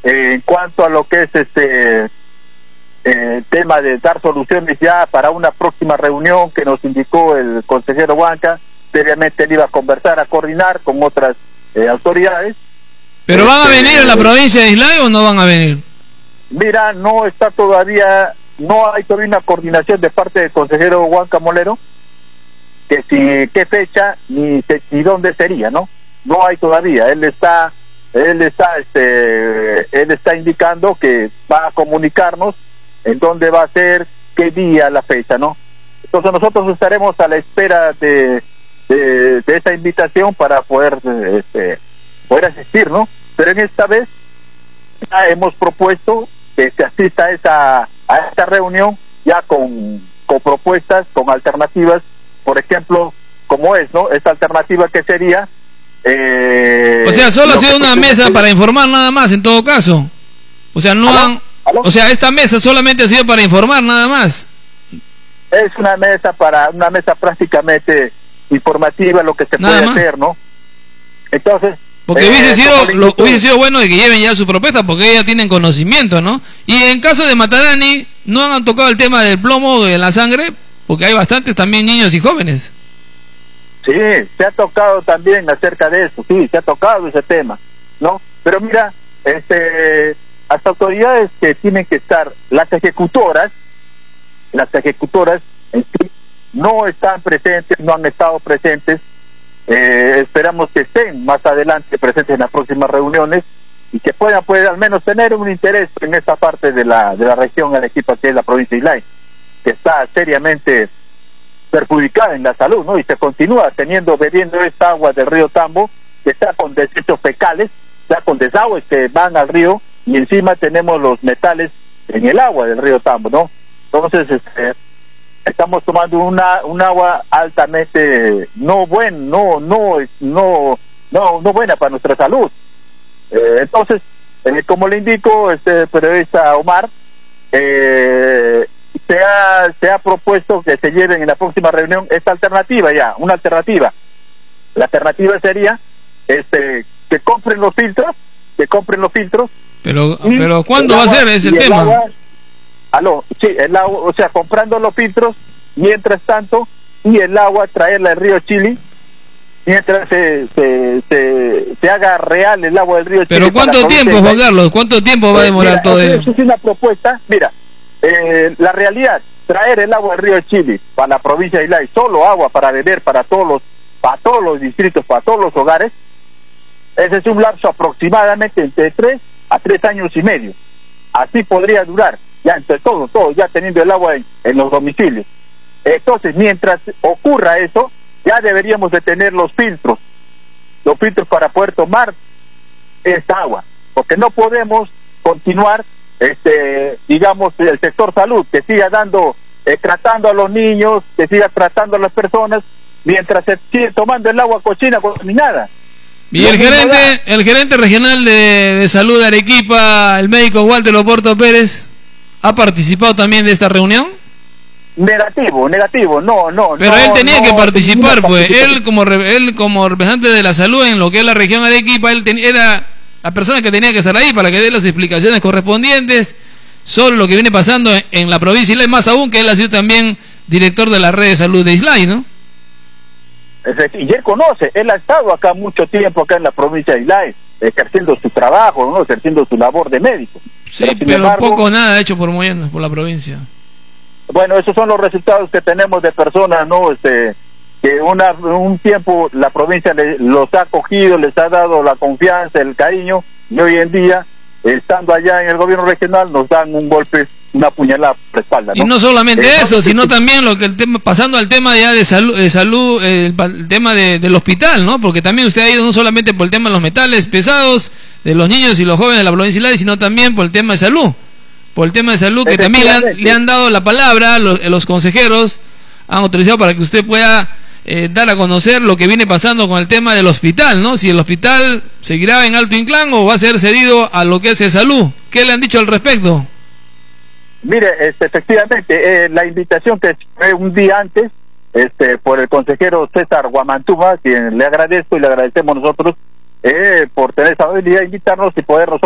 En cuanto a lo que es tema de dar soluciones ya para una próxima reunión que nos indicó el consejero Huanca, previamente él iba a conversar, a coordinar con otras autoridades. ¿Pero van a venir a la provincia de Islay o no van a venir? Mira, no hay todavía una coordinación de parte del consejero Huanca Molero, que si qué fecha ni dónde sería, ¿no? No hay todavía. Él está indicando que va a comunicarnos en dónde va a ser, qué día, la fecha, ¿no? Entonces nosotros estaremos a la espera de esa invitación para poder asistir, ¿no? Pero en esta vez ya hemos propuesto que se asista a esta reunión ya con propuestas, con alternativas, por ejemplo, como es, ¿no? Esta alternativa que sería... o sea, solo ha sido una mesa para informar nada más, en todo caso. O sea, no han... O sea, esta mesa solamente ha sido para informar nada más. Es una mesa prácticamente informativa, lo que se puede hacer, ¿no? Entonces... Porque hubiese sido bueno de que lleven ya su propuesta, porque ya tienen conocimiento, ¿no? Y en caso de Matarani, ¿no han tocado el tema del plomo en la sangre? Porque hay bastantes también niños y jóvenes. Sí, se ha tocado también acerca de eso, sí, se ha tocado ese tema, ¿no? Pero mira, las autoridades que tienen que estar, las ejecutoras en sí, no están presentes, no han estado presentes. Esperamos que estén más adelante presentes en las próximas reuniones y que puedan al menos tener un interés en esta parte de la región Arequipa, que es la provincia de Islay, que está seriamente perjudicada en la salud, ¿no? Y se continúa bebiendo esta agua del río Tambo, que está con desechos fecales, está con desagües que van al río, y encima tenemos los metales en el agua del río Tambo, ¿no? Entonces estamos tomando un agua altamente no buena para nuestra salud. Entonces, como le indico, periodista Omar, se ha propuesto que se lleven en la próxima reunión esta alternativa una alternativa. La alternativa sería que compren los filtros. Pero ¿cuándo va a ser ese tema? El agua, o sea, comprando los filtros, mientras tanto, y el agua traerla del río Chili, mientras se haga real el agua del río Chili. Pero ¿cuánto tiempo, Juan Carlos? ¿Cuánto tiempo va a demorar todo eso? Es una propuesta, mira, la realidad, traer el agua del río Chili para la provincia de Islay, solo agua para beber para todos los distritos, para todos los hogares, ese es un lapso aproximadamente entre 3 a 3 años y medio. Así podría durar, ya entre todo, ya teniendo el agua en los domicilios. Entonces, mientras ocurra eso, ya deberíamos de tener los filtros para poder tomar esta agua, porque no podemos continuar, digamos, el sector salud, que siga tratando a los niños, que siga tratando a las personas, mientras se sigue tomando el agua cochina contaminada. Y el gerente regional de salud de Arequipa, el médico Walter Oporto Pérez, ¿ha participado también de esta reunión? Negativo, no. Pero él tenía que participar, pues. Él como representante de la salud en lo que es la región Arequipa, él era la persona que tenía que estar ahí para que dé las explicaciones correspondientes sobre lo que viene pasando en la provincia de Islay, más aún que él ha sido también director de la red de salud de Islay, ¿no? Y él conoce, él ha estado acá mucho tiempo, acá en la provincia de Islay, ejerciendo su trabajo, ¿no? Ejerciendo su labor de médico. Sí, pero embargo, poco nada hecho por la provincia. Bueno, esos son los resultados que tenemos de personas, ¿no? Que un tiempo la provincia los ha acogido, les ha dado la confianza, el cariño, y hoy en día, estando allá en el gobierno regional, nos dan un golpe, una puñalada por la espalda, ¿no? Y no solamente eso, sino también pasando al tema ya de salud, el tema del hospital, ¿no? Porque también usted ha ido no solamente por el tema de los metales pesados, de los niños y los jóvenes de la provincia de Islay, sino también por el tema de salud. Por el tema de salud, que también le han dado la palabra, los consejeros han autorizado para que usted pueda dar a conocer lo que viene pasando con el tema del hospital, ¿no? Si el hospital seguirá en Alto Inclán o va a ser cedido a lo que es de salud. ¿Qué le han dicho al respecto? Mire, efectivamente, la invitación que fue un día antes, por el consejero César Guamantuma, quien le agradezco y le agradecemos nosotros por tener esa habilidad de invitarnos y poder nosotros